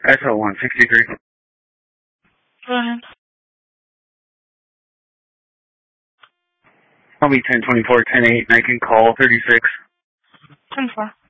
SO 163. Go ahead. I'll be 1024, 108, and I can call 36. 10-4.